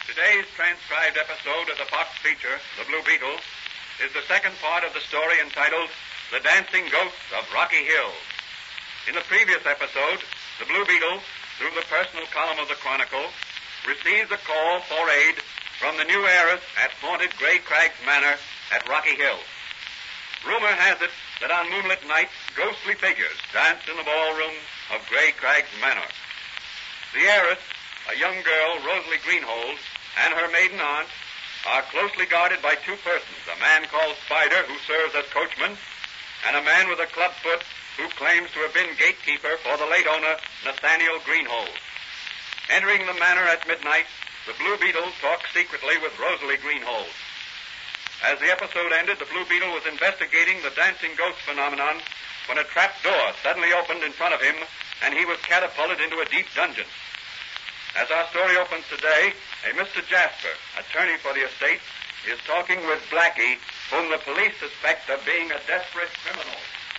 Today's transcribed episode of the Fox feature, The Blue Beetle, is the second part of the story entitled The Dancing Ghosts of Rocky Hill. In the previous episode, the Blue Beetle, through the personal column of the Chronicle, receives a call for aid from the new heiress at haunted Gray Crags Manor at Rocky Hill. Rumor has it that on moonlit nights, ghostly figures dance in the ballroom of Gray Crags Manor. The heiress, a young girl, Rosalie Greenhold, and her maiden aunt are closely guarded by two persons, a man called Spider, who serves as coachman, and a man with a clubfoot who claims to have been gatekeeper for the late owner, Nathaniel Greenhold. Entering the manor at midnight, the Blue Beetle talks secretly with Rosalie Greenhold. As the episode ended, the Blue Beetle was investigating the dancing ghost phenomenon when a trap door suddenly opened in front of him, and he was catapulted into a deep dungeon. As our story opens today, a Mr. Jasper, attorney for the estate, is talking with Blackie, whom the police suspect of being a desperate criminal.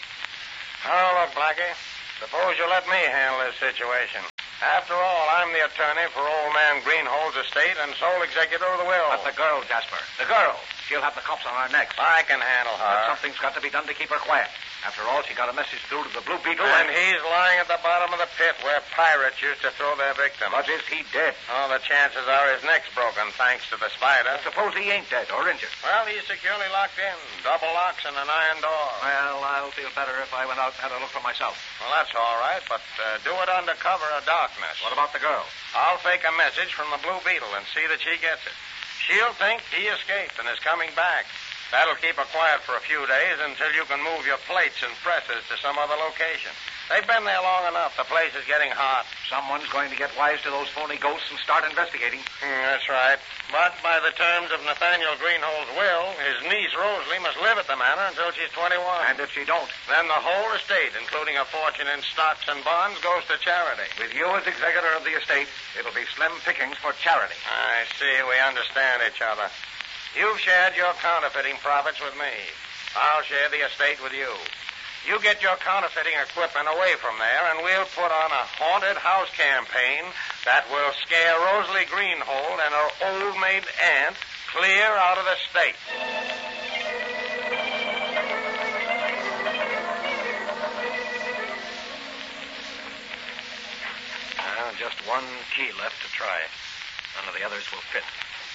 Oh, look, Blackie, suppose you let me handle this situation. After all, I'm the attorney for old man Greenhold's estate and sole executor of the will. But the girl, Jasper, the girl. She'll have the cops on our necks. I can handle her. But something's got to be done to keep her quiet. After all, she got a message through to the Blue Beetle. And he's lying at the bottom of the pit where pirates used to throw their victims. But is he dead? Oh, the chances are his neck's broken, thanks to the spider. But suppose he ain't dead or injured. Well, he's securely locked in. Double locks and an iron door. Well, I'll feel better if I went out and had a look for myself. Well, that's all right, but do it under cover of darkness. What about the girl? I'll fake a message from the Blue Beetle and see that she gets it. She'll think he escaped and is coming back. That'll keep her quiet for a few days until you can move your plates and presses to some other location. They've been there long enough. The place is getting hot. Someone's going to get wise to those phony ghosts and start investigating. That's right. But by the terms of Nathaniel Greenhold's will, his niece Rosalie must live at the manor until she's 21. And if she don't? Then the whole estate, including a fortune in stocks and bonds, goes to charity. With you as executor of the estate, it'll be slim pickings for charity. I see. We understand each other. You've shared your counterfeiting profits with me. I'll share the estate with you. You get your counterfeiting equipment away from there, and we'll put on a haunted house campaign that will scare Rosalie Greenhold and her old maid aunt clear out of the state. Well, just one key left to try. None of the others will fit.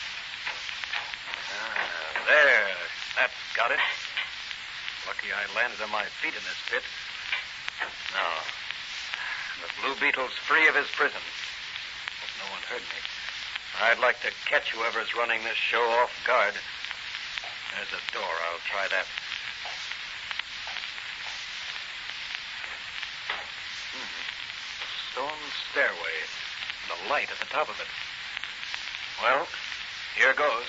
There. That's got it. Lucky I landed on my feet in this pit. Now, the Blue Beetle's free of his prison. Hope no one heard me. I'd like to catch whoever's running this show off guard. There's a door. I'll try that. A stone stairway. And a light at the top of it. Well, here goes.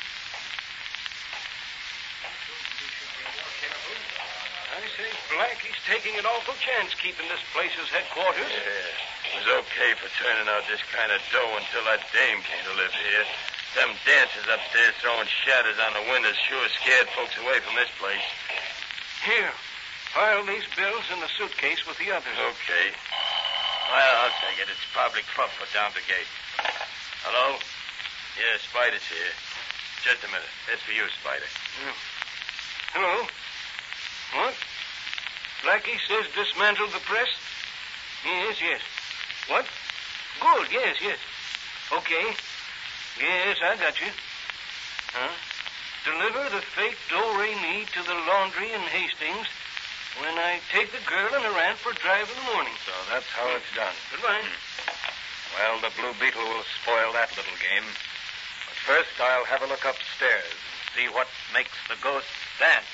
I say, Blackie's taking an awful chance keeping this place as headquarters. Yeah, it was okay for turning out this kind of dough until that dame came to live here. Them dancers upstairs throwing shadows on the windows sure scared folks away from this place. Here, pile these bills in the suitcase with the others. Okay. Well, I'll take it. It's probably Club put down the gate. Hello? Yeah, Spider's here. Just a minute. It's for you, Spider. Hello? What? Blackie says dismantle the press? Yes. What? Good, yes. Okay. Yes, I got you. Huh? Deliver the fake do-re-mi to the laundry in Hastings when I take the girl and her aunt for a drive in the morning. So that's how it's done. Goodbye. Well, the Blue Beetle will spoil that little game. But first, I'll have a look upstairs and see what makes the ghosts dance.